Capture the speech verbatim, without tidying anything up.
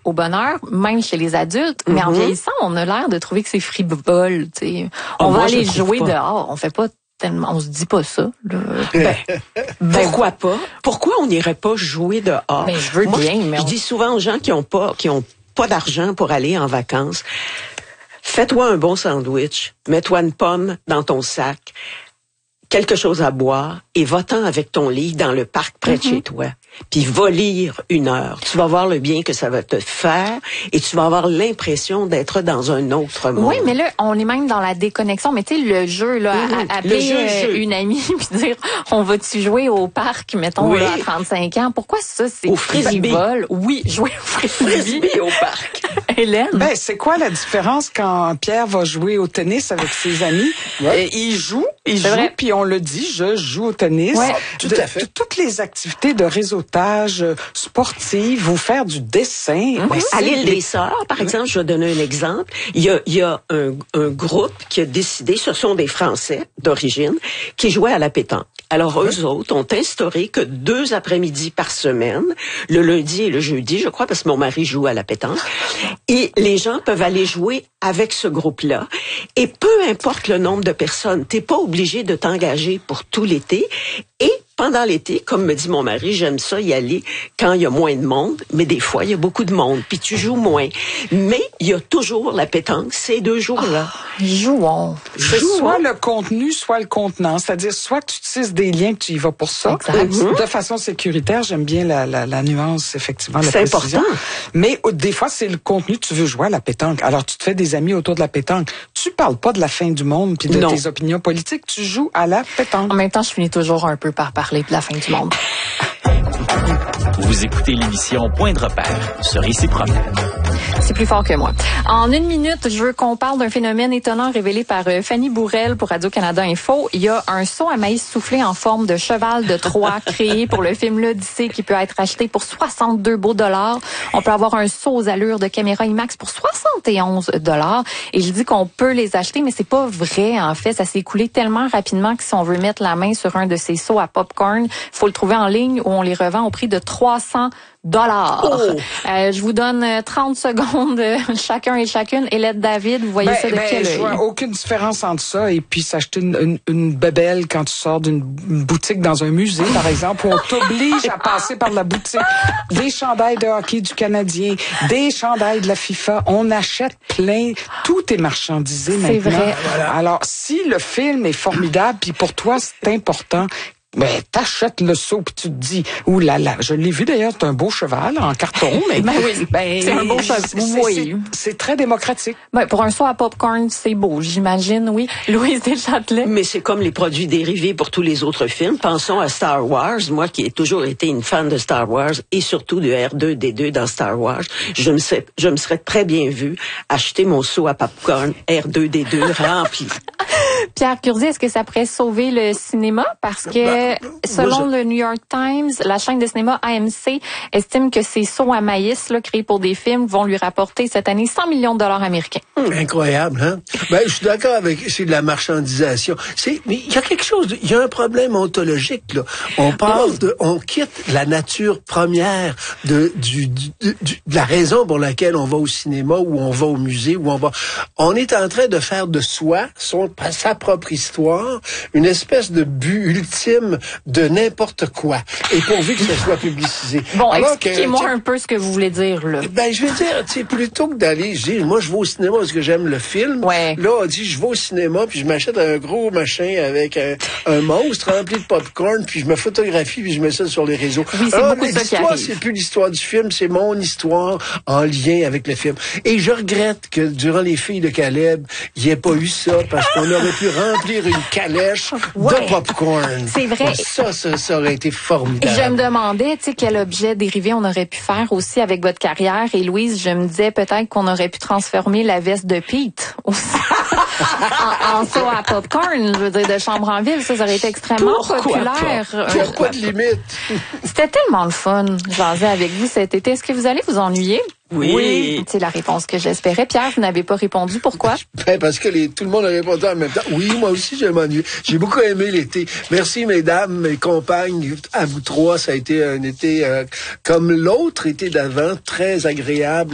au bonheur, même chez les adultes, mm-hmm. mais en vieillissant, on a l'air de trouver que c'est frivole, tu sais. On oh, va moi, aller jouer pas. dehors, on fait pas tellement, on se dit pas ça. Là. Ben, ben, pourquoi pas? Pourquoi on n'irait pas jouer dehors? Ben, je veux moi, bien, mais je on... dis souvent aux gens qui ont pas, qui ont pas d'argent pour aller en vacances, fais-toi un bon sandwich, mets-toi une pomme dans ton sac, quelque chose à boire et va-t'en avec ton livre dans le parc près mm-hmm. de chez toi. Puis va lire une heure. Tu vas voir le bien que ça va te faire et tu vas avoir l'impression d'être dans un autre monde. Oui, mais là, on est même dans la déconnexion. Mais tu sais, le jeu, là, mmh, à, appeler jeu, euh, jeu. une amie puis dire, on va-tu jouer au parc, mettons, oui. là, à trente-cinq ans? Pourquoi ça, c'est au frisbee? Frivole? Oui, jouer au frisbee. Frisbee au parc. Hélène? Ben, c'est quoi la différence quand Pierre va jouer au tennis avec ses amis? Ouais. Et il joue, il c'est joue, vrai. Puis on le dit, je joue au tennis. Ouais. Tout à fait. De, toutes les activités de réseautage sportive ou faire du dessin. Mm-hmm. Ouais, à l'île des Sœurs, par exemple, je vais donner un exemple. Il y a, il y a un, un groupe qui a décidé, ce sont des Français d'origine, qui jouaient à la pétanque. Alors, eux autres ont instauré que deux après-midi par semaine, le lundi et le jeudi, je crois, parce que mon mari joue à la pétanque, et les gens peuvent aller jouer avec ce groupe-là. Et peu importe le nombre de personnes, t'es pas obligé de t'engager pour tout l'été. Et pendant l'été, comme me dit mon mari, j'aime ça y aller quand il y a moins de monde, mais des fois, il y a beaucoup de monde, puis tu joues moins. Mais il y a toujours la pétanque ces deux jours-là. Oh, jouons. C'est jouons. Soit le contenu, soit le contenant. C'est-à-dire, soit que tu tisses des liens, que tu y vas pour ça. Mm-hmm. De façon sécuritaire, j'aime bien la, la, la nuance, effectivement, la c'est précision. Important. Mais des fois, c'est le contenu, tu veux jouer à la pétanque. Alors, tu te fais des amis autour de la pétanque. Tu parles pas de la fin du monde puis de non. tes opinions politiques. Tu joues à la pétanque. En même temps, je finis toujours un peu par parler de la fin du monde. Vous écoutez l'émission Point de repère sur Ici Promenade. C'est plus fort que moi. En une minute, je veux qu'on parle d'un phénomène étonnant révélé par euh, Fanny Bourrel pour Radio-Canada Info. Il y a un seau à maïs soufflé en forme de cheval de Troie créé pour le film L'Odyssée qui peut être acheté pour soixante-deux beaux dollars. On peut avoir un seau aux allures de caméra IMAX pour soixante et onze dollars. Et je dis qu'on peut les acheter, mais c'est pas vrai en fait. Ça s'est écoulé tellement rapidement que si on veut mettre la main sur un de ces seaux à popcorn, faut le trouver en ligne où on les revend au prix de trois cents dollars. Oh. Euh, je vous donne trente secondes chacun et chacune. Hélène David, vous voyez ben, ça de ben, quel œil? Je vois aucune différence entre ça et puis s'acheter une, une, une bébelle quand tu sors d'une boutique dans un musée, par exemple, où on t'oblige à passer par la boutique. Des chandails de hockey du Canadien, des chandails de la FIFA. On achète plein. Tout est marchandisé c'est maintenant. C'est vrai. Voilà. Alors, si le film est formidable puis pour toi, c'est important, ben, t'achètes le seau pis tu te dis, ouh là là, je l'ai vu d'ailleurs, c'est un beau cheval en carton, mais ben oui, ben, c'est un beau cheval. Oui. C'est, c'est très démocratique. Ben, pour un seau à popcorn, c'est beau, j'imagine, oui. Louise Deschâtelet. Mais c'est comme les produits dérivés pour tous les autres films. Pensons à Star Wars. Moi qui ai toujours été une fan de Star Wars et surtout de R deux D deux dans Star Wars, je me serais, je me serais très bien vu acheter mon seau à popcorn R deux D deux rempli. Pierre Curzi, est-ce que ça pourrait sauver le cinéma? Parce que, ben, selon je... le New York Times, la chaîne de cinéma A M C estime que ces seaux à maïs, là, créés pour des films, vont lui rapporter cette année cent millions de dollars américains. Hum, incroyable, hein? Ben, je suis d'accord avec, c'est de la marchandisation. C'est, mais il y a quelque chose, il y a un problème ontologique, là. On parle de, on quitte la nature première de, du, du, du, de la raison pour laquelle on va au cinéma ou on va au musée ou on va, on est en train de faire de soi, son, sa propre histoire, une espèce de but ultime de n'importe quoi. Et pourvu que ce soit publicisé. Bon, alors expliquez-moi que, un peu ce que vous voulez dire, là. Ben, je veux dire, tu sais, plutôt que d'aller, je dis, moi, je vais au cinéma parce que j'aime le film. Ouais. Là, on dit, je vais au cinéma puis je m'achète un gros machin avec un, un monstre rempli de popcorn puis je me photographie puis je mets ça sur les réseaux. Oui, c'est alors, beaucoup ça qui arrive. C'est plus l'histoire du film, c'est mon histoire en lien avec le film. Et je regrette que durant les filles de Caleb, il n'y ait pas eu ça parce qu'on aurait pu remplir une calèche ouais. de popcorn. C'est vrai. Ça, ça, ça aurait été formidable. Je me demandais, tu sais, quel objet dérivé on aurait pu faire aussi avec votre carrière. Et Louise, je me disais peut-être qu'on aurait pu transformer la veste de Pete aussi. en, en seau à popcorn, je veux dire, de chambre en ville. Ça, ça aurait été extrêmement Pourquoi populaire. Pas? Pourquoi de limite? C'était tellement le fun, jaser avec vous cet été. Est-ce que vous allez vous ennuyer? Oui. oui. C'est la réponse que j'espérais. Pierre, vous n'avez pas répondu. Pourquoi? Ben parce que les, tout le monde a répondu en même temps. Oui, moi aussi, je m'ennuie. J'ai beaucoup aimé l'été. Merci, mesdames, mes compagnes, à vous trois. Ça a été un été euh, comme l'autre été d'avant, très agréable.